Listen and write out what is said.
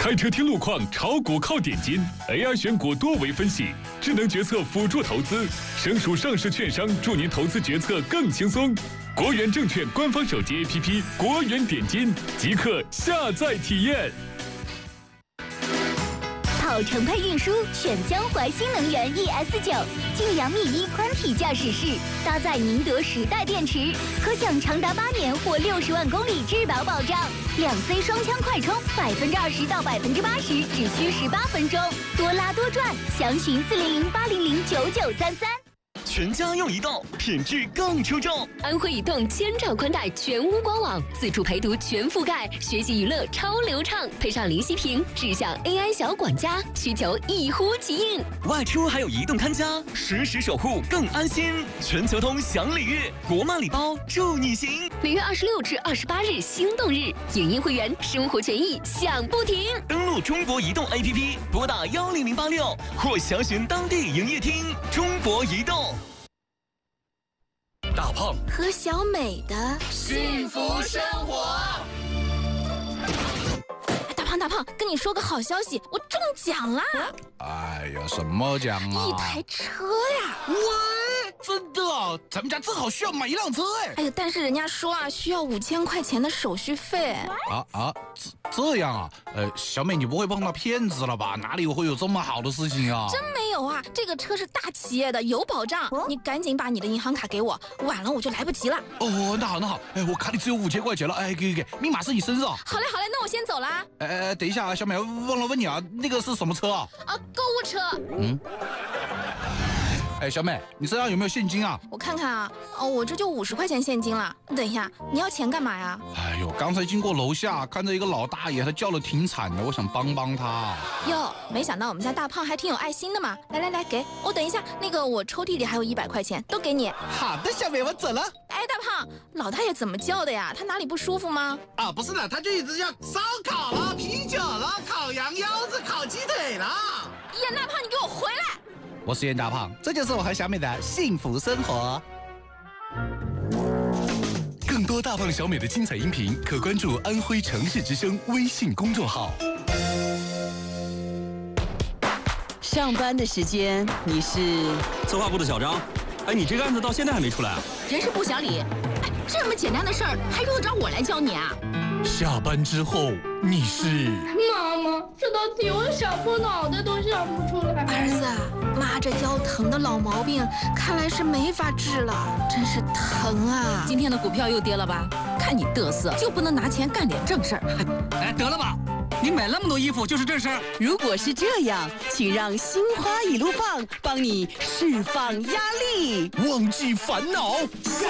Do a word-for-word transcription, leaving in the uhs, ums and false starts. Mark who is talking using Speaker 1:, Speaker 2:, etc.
Speaker 1: 开车听路况，炒股靠点金 ，A I 选股多维分析，智能决策辅助投资，省属上市券商助您投资决策更轻松。国元证券官方手机 A P P 国元点金，即刻下载体验。
Speaker 2: 跑程配运输选江淮新能源 E S 九，晋阳 Mi 一宽体驾驶室，搭载宁德时代电池，可享长达八年或六十万公里质保保障。两 C 双枪快充，百分之二十到百分之八十只需十八分钟，多拉多赚。详询四零零八零零九九三三。
Speaker 3: 全家用移动，品质更出众。
Speaker 4: 安徽移动千兆宽带全屋官网，自助陪读全覆盖，学习娱乐超流畅，配上零息屏，智享 A I 小管家，需求一呼即应。
Speaker 3: 外出还有移动看家，实时守护更安心。全球通享礼遇，国漫礼包助你行。
Speaker 4: 每月二十六至二十八日心动日，影音会员生活权益享不停。
Speaker 3: 登录中国移动 A P P， 拨打幺零零八六或详询当地营业厅。中国移动。
Speaker 5: 大胖
Speaker 2: 和小美的
Speaker 5: 幸福生活。
Speaker 6: 大胖大胖，跟你说个好消息，我中奖啦！
Speaker 7: 哎呀，什么奖啊？
Speaker 6: 一台车呀！
Speaker 7: 喂，真的啊？咱们家正好需要买一辆车哎！
Speaker 6: 哎呀，但是人家说啊，需要五千块钱的手续费。
Speaker 7: 啊啊，这这样啊？呃，小美，你不会碰到骗子了吧？哪里会有这么好的事情啊？
Speaker 6: 真没有啊，这个车是大企业的，有保障。哦、你赶紧把你的银行卡给我，晚了我就来不及了。
Speaker 7: 哦，那好那好，哎，我卡里只有五千块钱了，哎，给给给，密码是你生日啊？
Speaker 6: 好嘞好嘞，那我先走啦。
Speaker 7: 哎哎，等一下啊，小美，忘了问你啊，那个是什么车啊？
Speaker 6: 啊，购物车。
Speaker 7: 嗯。哎，小美，你身上有没有现金啊？
Speaker 6: 我看看啊，哦，我这就五十块钱现金了。等一下，你要钱干嘛呀？
Speaker 7: 哎呦，刚才经过楼下，看着一个老大爷，他叫了挺惨的，我想帮帮他。
Speaker 6: 哟，没想到我们家大胖还挺有爱心的嘛！来来来，给我。等一下，那个我抽屉里还有一百块钱，都给你。
Speaker 8: 好的，小美，我走了。
Speaker 6: 哎，大胖，老大爷怎么叫的呀？他哪里不舒服吗？
Speaker 8: 啊，不是的，他就一直叫烧烤了、啤酒了、烤羊腰子、烤鸡腿了。
Speaker 6: 严大胖，你给我回来！
Speaker 7: 我是严大胖，
Speaker 8: 这就是我和小美的幸福生活。
Speaker 1: 更多大胖小美的精彩音频，可关注安徽城市之声微信公众号。
Speaker 9: 上班的时间，你是
Speaker 10: 策划部的小张。哎，你这个案子到现在还没出来啊？
Speaker 11: 人事部小李，哎，这么简单的事儿还用得着我来教你啊？
Speaker 1: 下班之后你是？
Speaker 12: 妈妈，这道题我想破脑袋都想不出来。
Speaker 6: 儿子，妈这腰疼的老毛病看来是没法治了，真是疼啊！
Speaker 11: 今天的股票又跌了吧？看你嘚瑟，就不能拿钱干点正事儿？
Speaker 13: 哎，得了吧，你买那么多衣服就是正事儿。
Speaker 9: 如果是这样，请让心花一路放帮你释放压力，
Speaker 1: 忘记烦恼。